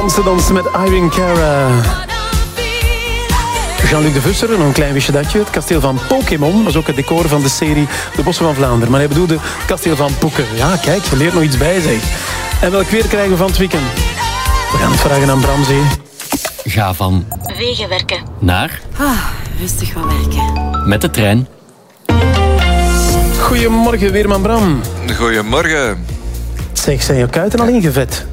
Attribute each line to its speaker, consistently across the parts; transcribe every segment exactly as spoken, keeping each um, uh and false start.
Speaker 1: Dansen, dansen met Irene Cara. Jean-Luc de Vusser, nog een klein wistje dat je. Het kasteel van Pokémon was ook het decor van de serie De Bossen van Vlaanderen. Maar hij bedoelde het kasteel van Poeken. Ja, kijk, je leert nog iets bij, zeg. En welk weer krijgen we van het weekend? We gaan het vragen aan Bramzee.
Speaker 2: Ga van
Speaker 3: wegenwerken
Speaker 2: naar
Speaker 3: ah, rustig van werken.
Speaker 2: met de trein.
Speaker 1: Goedemorgen, Weerman Bram.
Speaker 4: Goedemorgen.
Speaker 1: Zeg, zijn je kuiten al ingevet?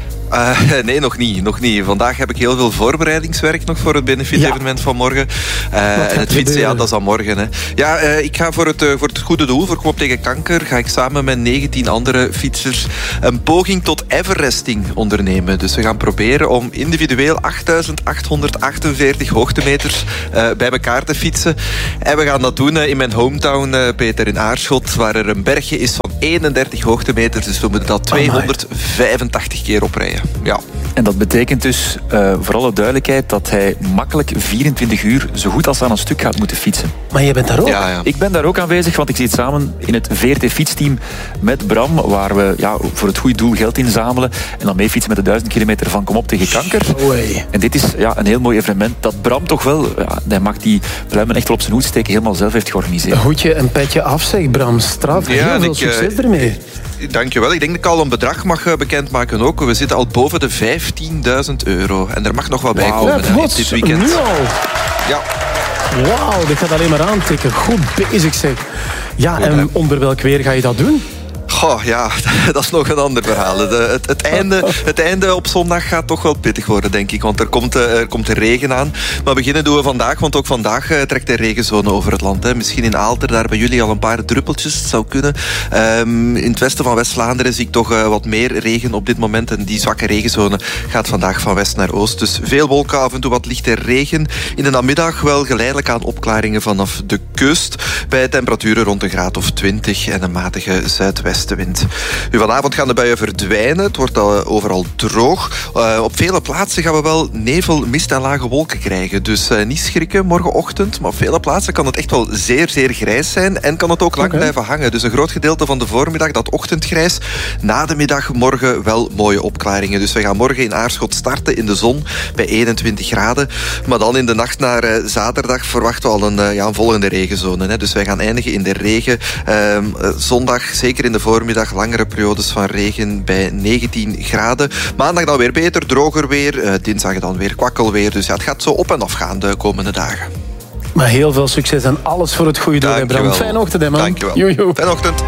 Speaker 4: Uh, nee, nog niet, nog niet. Vandaag heb ik heel veel voorbereidingswerk nog voor het benefit-evenement ja. van morgen. Uh, en het fietsen, ja, dat is dan morgen. Hè. Ja, uh, ik ga voor het, uh, voor het goede doel, voor Kom op tegen kanker, ga ik samen met negentien andere fietsers een poging tot Everesting ondernemen. Dus we gaan proberen om individueel achtduizend achthonderdachtenveertig hoogtemeters uh, bij elkaar te fietsen. En we gaan dat doen uh, in mijn hometown, uh, Peter, in Aarschot, waar er een bergje is van eenendertig hoogtemeters. Dus we moeten dat tweehonderdvijfentachtig keer oprijden. Ja.
Speaker 5: En dat betekent dus, uh, voor alle duidelijkheid, dat hij makkelijk vierentwintig uur zo goed als aan een stuk gaat moeten fietsen.
Speaker 1: Maar jij bent daar ook?
Speaker 5: Ja, ja. Ik ben daar ook aanwezig, want ik zit samen in het V R T-fietsteam met Bram, waar we ja, voor het goede doel geld inzamelen en dan mee fietsen met de duizend kilometer van Kom op tegen kanker.
Speaker 1: Oh, hey.
Speaker 5: En dit is ja, een heel mooi evenement dat Bram toch wel, ja, hij mag die pluimen echt wel op zijn hoed steken, helemaal zelf heeft georganiseerd.
Speaker 1: Een hoedje en petje af, zeg Bram. Straf,
Speaker 4: ja,
Speaker 1: heel veel
Speaker 4: ik,
Speaker 1: succes
Speaker 4: uh,
Speaker 1: ermee.
Speaker 4: Dankjewel. Ik denk dat ik al een bedrag mag bekendmaken ook. We zitten al boven de vijftienduizend euro. En er mag nog wat bij
Speaker 1: wow.
Speaker 4: komen
Speaker 1: ja,
Speaker 4: hè, dit weekend.
Speaker 1: Nu al?
Speaker 4: Ja.
Speaker 1: Wauw, dit gaat alleen maar aantikken. Goed bezig, zeg. Ja, goed, en hè? Onder welk weer ga je dat doen?
Speaker 4: Goh, ja, dat is nog een ander verhaal. De, het, het, einde, het einde op zondag gaat toch wel pittig worden, denk ik. Want er komt, er komt er regen aan. Maar beginnen doen we vandaag, want ook vandaag uh, trekt de regenzone over het land. Hè. Misschien in Aalter, daar bij jullie al een paar druppeltjes. Het zou kunnen. Um, in het westen van West-Vlaanderen zie ik toch uh, wat meer regen op dit moment. En die zwakke regenzone gaat vandaag van west naar oost. Dus veel wolken, af en toe wat lichte regen. In de namiddag wel geleidelijk aan opklaringen vanaf de kust. Bij temperaturen rond een graad of twintig en een matige zuidwest. Wind. Nu, vanavond gaan de buien verdwijnen. Het wordt al overal droog. Uh, op vele plaatsen gaan we wel nevel, mist en lage wolken krijgen. Dus uh, niet schrikken morgenochtend. Maar op vele plaatsen kan het echt wel zeer, zeer grijs zijn. En kan het ook lang okay. blijven hangen. Dus een groot gedeelte van de voormiddag, dat ochtendgrijs. Na de middag morgen wel mooie opklaringen. Dus we gaan morgen in Aarschot starten in de zon bij eenentwintig graden. Maar dan in de nacht naar uh, zaterdag verwachten we al een, uh, ja, een volgende regenzone. Hè. Dus wij gaan eindigen in de regen. Uh, uh, zondag, zeker in de voormiddag, langere periodes van regen bij negentien graden. Maandag dan weer beter, droger weer. Uh, dinsdag dan weer kwakkelweer. Dus ja, het gaat zo op en af gaan de komende dagen.
Speaker 1: Maar heel veel succes en alles voor het goede doel, Bram. Fijne ochtend, hè, man.
Speaker 4: Dankjewel.
Speaker 1: Jojo.
Speaker 4: Fijne ochtend.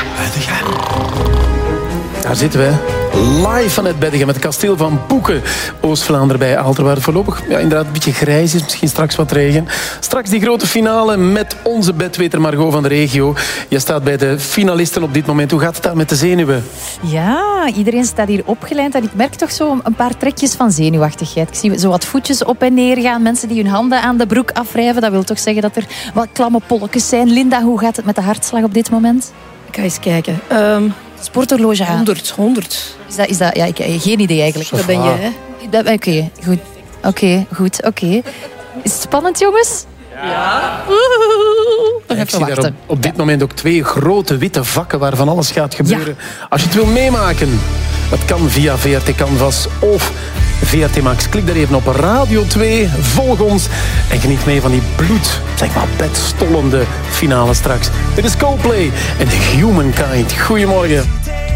Speaker 1: Daar zitten we. Live vanuit Beddegem, met het kasteel van Poeken. Oost-Vlaanderen bij Aalter, waar het voorlopig ja, inderdaad een beetje grijs is. Misschien straks wat regen. Straks die grote finale met onze bedweter Margot van de regio. Je staat bij de finalisten op dit moment. Hoe gaat het daar met de zenuwen?
Speaker 6: Ja, iedereen staat hier opgelijnd. En ik merk toch zo een paar trekjes van zenuwachtigheid. Ik zie zo wat voetjes op en neer gaan. Mensen die hun handen aan de broek afwrijven. Dat wil toch zeggen dat er wat klamme polletjes zijn. Linda, hoe gaat het met de hartslag op dit moment?
Speaker 3: Ik ga eens kijken. Um...
Speaker 6: Sporthorloge aan.
Speaker 3: honderd, honderd.
Speaker 6: Is dat, is dat, ja, ik heb geen idee eigenlijk.
Speaker 3: Dat ben je, hè?
Speaker 6: Oké, okay, goed. Oké, okay, goed, oké. Okay. Is het spannend, jongens?
Speaker 3: Ja.
Speaker 1: ja ik zie daar op, op dit moment ook twee grote witte vakken waar van alles gaat gebeuren. Ja. Als je het wil meemaken, dat kan via V R T Canvas of V R T Max. Klik daar even op Radio twee, volg ons en geniet mee van die bloed, zeg maar bedstollende finale straks. Dit is Coldplay en Humankind. Goedemorgen.